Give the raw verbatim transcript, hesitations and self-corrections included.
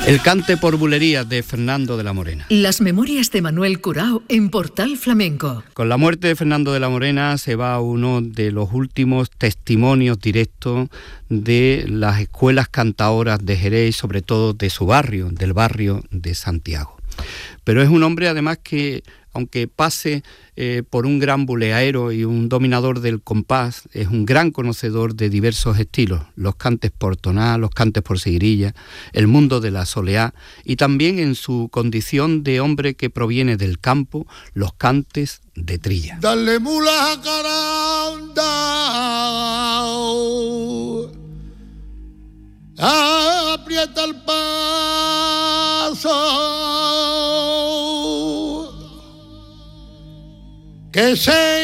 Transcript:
El cante por bulerías de Fernando de la Morena. Las memorias de Manuel Curao en Portal Flamenco. Con la muerte de Fernando de la Morena se va uno de los últimos testimonios directos de las escuelas cantaoras de Jerez, sobre todo de su barrio, del barrio de Santiago. Pero es un hombre además que, aunque pase eh, por un gran buleaero y un dominador del compás, es un gran conocedor de diversos estilos, los cantes por toná, los cantes por sigrilla, el mundo de la soleá, y también en su condición de hombre que proviene del campo, los cantes de trilla. Dale mula caranda, aprieta el paso, que se